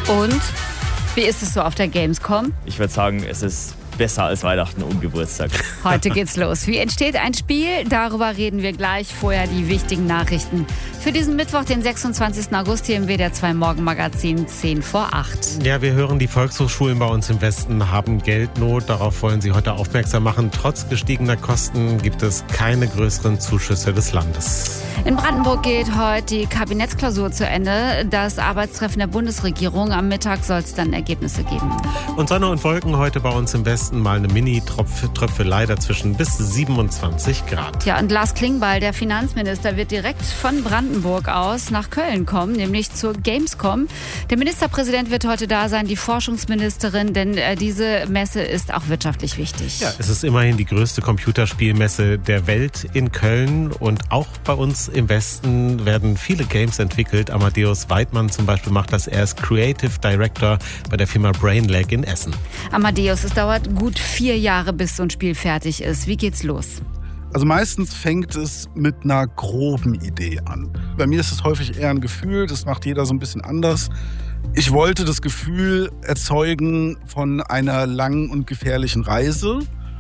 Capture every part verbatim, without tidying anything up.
Und wie ist es so auf der Gamescom? Ich würde sagen, es ist besser als Weihnachten und Geburtstag. Heute geht's los. Wie entsteht ein Spiel? Darüber reden wir gleich. Vorher die wichtigen Nachrichten für diesen Mittwoch, den sechsundzwanzigsten August hier im W D R zwei Morgenmagazin, zehn vor acht. Ja, wir hören, die Volkshochschulen bei uns im Westen haben Geldnot. Darauf wollen Sie heute aufmerksam machen. Trotz gestiegener Kosten gibt es keine größeren Zuschüsse des Landes. In Brandenburg geht heute die Kabinettsklausur zu Ende. Das Arbeitstreffen der Bundesregierung. Am Mittag soll es dann Ergebnisse geben. Und Sonne und Wolken heute bei uns im Westen. Mal eine Mini-Tröpfelei dazwischen bis siebenundzwanzig Grad. Ja, und Lars Klingbeil, der Finanzminister, wird direkt von Brandenburg aus nach Köln kommen, nämlich zur Gamescom. Der Ministerpräsident wird heute da sein, die Forschungsministerin, denn äh, diese Messe ist auch wirtschaftlich wichtig. Ja, es ist immerhin die größte Computerspielmesse der Welt in Köln. Und auch bei uns im Westen werden viele Games entwickelt. Amadeus Weidmann zum Beispiel macht das. Er ist Creative Director bei der Firma Brainlag in Essen. Amadeus, es dauert gut vier Jahre, bis so ein Spiel fertig ist. Wie geht's los? Also meistens fängt es mit einer groben Idee an. Bei mir ist es häufig eher ein Gefühl, das macht jeder so ein bisschen anders. Ich wollte das Gefühl erzeugen von einer langen und gefährlichen Reise.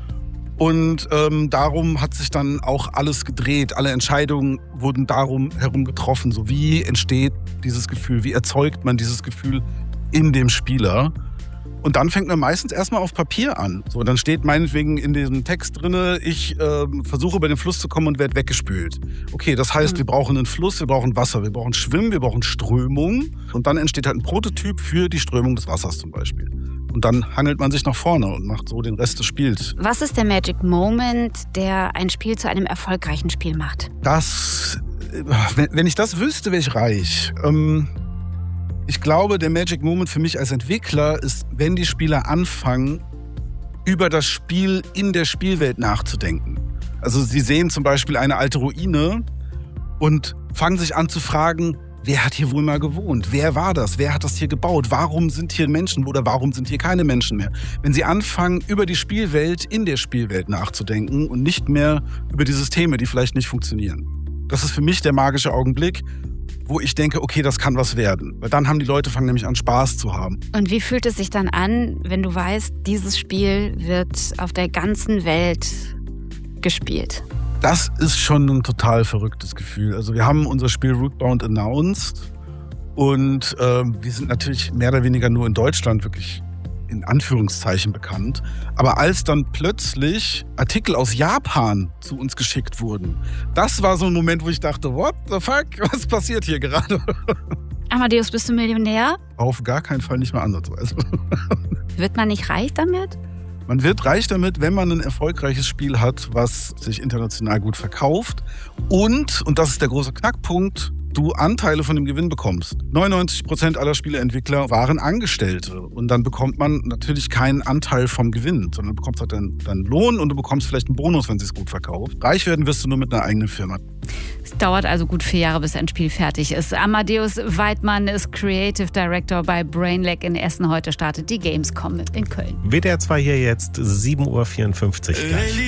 Und ähm, darum hat sich dann auch alles gedreht. Alle Entscheidungen wurden darum herum getroffen. So, wie entsteht dieses Gefühl? Wie erzeugt man dieses Gefühl in dem Spieler? Und dann fängt man meistens erstmal auf Papier an. So, dann steht meinetwegen in diesem Text drin, ich äh, versuche über den Fluss zu kommen und werde weggespült. Okay, das heißt, mhm. wir brauchen einen Fluss, wir brauchen Wasser, wir brauchen Schwimmen, wir brauchen Strömung. Und dann entsteht halt ein Prototyp für die Strömung des Wassers zum Beispiel. Und dann hangelt man sich nach vorne und macht so den Rest des Spiels. Was ist der Magic Moment, der ein Spiel zu einem erfolgreichen Spiel macht? Das, wenn ich das wüsste, wäre ich reich. Ähm, Ich glaube, der Magic Moment für mich als Entwickler ist, wenn die Spieler anfangen, über das Spiel in der Spielwelt nachzudenken. Also sie sehen zum Beispiel eine alte Ruine und fangen sich an zu fragen, wer hat hier wohl mal gewohnt? Wer war das? Wer hat das hier gebaut? Warum sind hier Menschen oder warum sind hier keine Menschen mehr? Wenn sie anfangen, über die Spielwelt in der Spielwelt nachzudenken und nicht mehr über die Systeme, die vielleicht nicht funktionieren. Das ist für mich der magische Augenblick, wo ich denke, okay, das kann was werden. Weil dann haben die Leute, fangen nämlich an, Spaß zu haben. Und wie fühlt es sich dann an, wenn du weißt, dieses Spiel wird auf der ganzen Welt gespielt? Das ist schon ein total verrücktes Gefühl. Also wir haben unser Spiel Rootbound announced und äh, wir sind natürlich mehr oder weniger nur in Deutschland wirklich in Anführungszeichen bekannt. Aber als dann plötzlich Artikel aus Japan zu uns geschickt wurden, das war so ein Moment, wo ich dachte, what the fuck, was passiert hier gerade? Amadeus, bist du Millionär? Auf gar keinen Fall, nicht mehr ansatzweise. Wird man nicht reich damit? Man wird reich damit, wenn man ein erfolgreiches Spiel hat, was sich international gut verkauft und, und das ist der große Knackpunkt, du Anteile von dem Gewinn bekommst. neunundneunzig Prozent aller Spieleentwickler waren Angestellte und dann bekommt man natürlich keinen Anteil vom Gewinn, sondern du bekommst halt deinen, deinen Lohn und du bekommst vielleicht einen Bonus, wenn sie es gut verkauft. Reich werden wirst du nur mit einer eigenen Firma. Es dauert also gut vier Jahre, bis ein Spiel fertig ist. Amadeus Weidmann ist Creative Director bei Brainlag in Essen. Heute startet die Gamescom in Köln. W D R zwei hier jetzt sieben Uhr vierundfünfzig gleich.